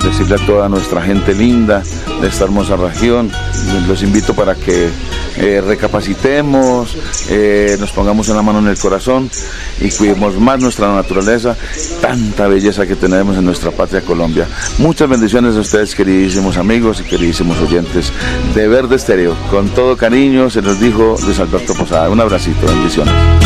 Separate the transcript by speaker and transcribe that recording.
Speaker 1: decirle a toda nuestra gente linda de esta hermosa región, los invito para que recapacitemos, nos pongamos una mano en el corazón y cuidemos más nuestra naturaleza, tanta belleza que tenemos en nuestra patria Colombia. Muchas bendiciones a ustedes, queridísimos amigos y queridísimos oyentes de Verde Estéreo. Con todo cariño se los dijo Luis Alberto Posada. Un abracito, bendiciones.